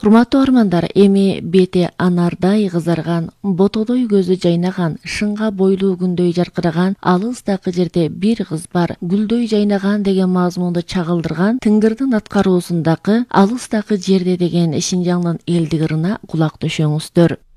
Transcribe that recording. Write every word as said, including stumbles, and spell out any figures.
Урматтуу армандар, эми бети анардай кызарган, ботодой көзү жайнаган, шыңга бойлуу күндөй жаркыраган, алыстагы жерде бир кыз бар, гүлдөй жайнаган деген мазмунду чагылдырган Тыңгырдын аткаруусундагы алыстагы жерде деген Шинжаңдын элдик ырына кулак төшөңүздөр.